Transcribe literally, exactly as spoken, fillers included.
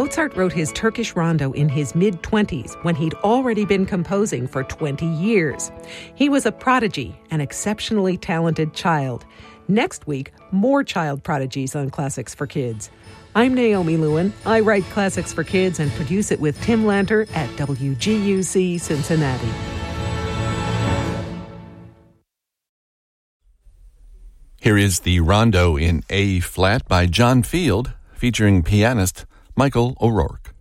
Mozart wrote his Turkish Rondo in his mid-twenties when he'd already been composing for twenty years. He was a prodigy, an exceptionally talented child. Next week, more child prodigies on Classics for Kids. I'm Naomi Lewin. I write Classics for Kids and produce it with Tim Lanter at W G U C Cincinnati. Here is the Rondo in A-flat by John Field, featuring pianist Michael O'Rourke.